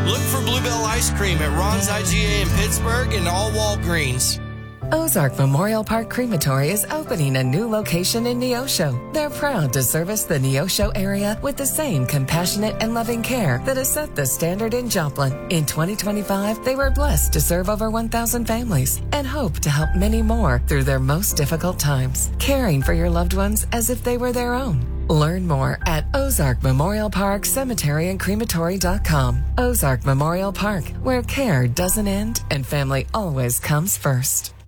Look for Bluebell Ice Cream at Ron's IGA in Pittsburgh and all Walgreens. Ozark Memorial Park Crematory is opening a new location in Neosho. They're proud to service the Neosho area with the same compassionate and loving care that has set the standard in Joplin. In 2025, they were blessed to serve over 1,000 families and hope to help many more through their most difficult times, caring for your loved ones as if they were their own. Learn more at Ozark Memorial Park Cemetery and Crematory.com. Ozark Memorial Park, where care doesn't end and family always comes first.